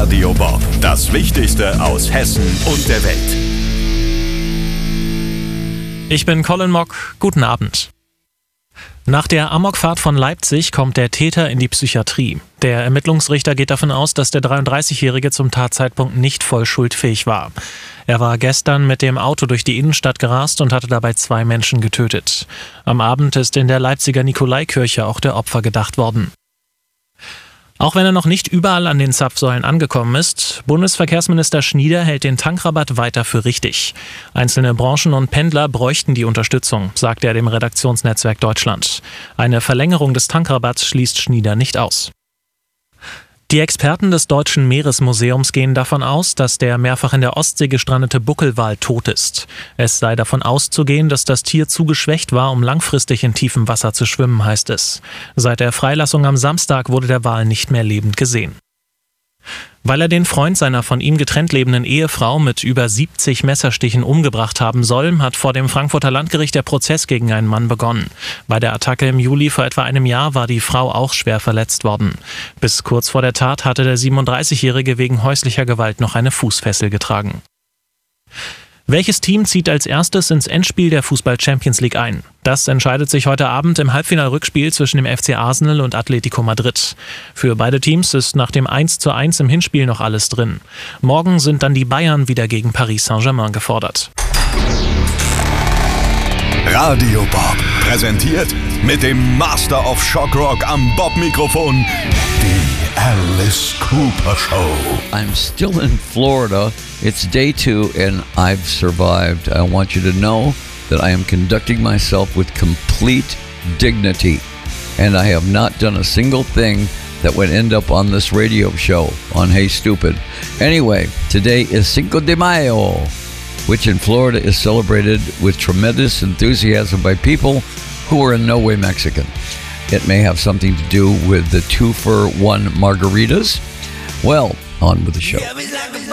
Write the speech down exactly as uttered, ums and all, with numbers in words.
Radio Bob. Das Wichtigste aus Hessen und der Welt. Ich bin Colin Mock. Guten Abend. Nach der Amokfahrt von Leipzig kommt der Täter in die Psychiatrie. Der Ermittlungsrichter geht davon aus, dass der dreiunddreißigjährige zum Tatzeitpunkt nicht voll schuldfähig war. Er war gestern mit dem Auto durch die Innenstadt gerast und hatte dabei zwei Menschen getötet. Am Abend ist in der Leipziger Nikolaikirche auch der Opfer gedacht worden. Auch wenn er noch nicht überall an den Zapfsäulen angekommen ist, Bundesverkehrsminister Schnieder hält den Tankrabatt weiter für richtig. Einzelne Branchen und Pendler bräuchten die Unterstützung, sagt er dem Redaktionsnetzwerk Deutschland. Eine Verlängerung des Tankrabatts schließt Schnieder nicht aus. Die Experten des Deutschen Meeresmuseums gehen davon aus, dass der mehrfach in der Ostsee gestrandete Buckelwal tot ist. Es sei davon auszugehen, dass das Tier zu geschwächt war, um langfristig in tiefem Wasser zu schwimmen, heißt es. Seit der Freilassung am Samstag wurde der Wal nicht mehr lebend gesehen. Weil er den Freund seiner von ihm getrennt lebenden Ehefrau mit über siebzig Messerstichen umgebracht haben soll, hat vor dem Frankfurter Landgericht der Prozess gegen einen Mann begonnen. Bei der Attacke im Juli vor etwa einem Jahr war die Frau auch schwer verletzt worden. Bis kurz vor der Tat hatte der siebenunddreißigjährige wegen häuslicher Gewalt noch eine Fußfessel getragen. Welches Team zieht als erstes ins Endspiel der Fußball-Champions League ein? Das entscheidet sich heute Abend im Halbfinal-Rückspiel zwischen dem F C Arsenal und Atletico Madrid. Für beide Teams ist nach dem eins zu eins im Hinspiel noch alles drin. Morgen sind dann die Bayern wieder gegen Paris Saint-Germain gefordert. Radio Bob präsentiert mit dem Master of Shockrock am Bob-Mikrofon die Alice Cooper Show. I'm still in Florida. It's day two and I've survived. I want you to know that I am conducting myself with complete dignity. And I have not done a single thing that would end up on this radio show on Hey Stupid. Anyway, today is Cinco de Mayo, which in Florida is celebrated with tremendous enthusiasm by people who are in no way Mexican. It may have something to do with the two for one margaritas. Well, on with the show.